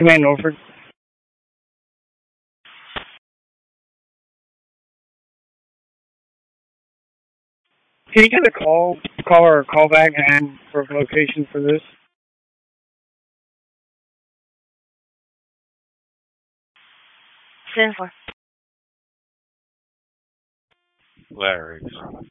Command Norfolk. Can you get a call or a call back and for location for this? Send for. Larry's.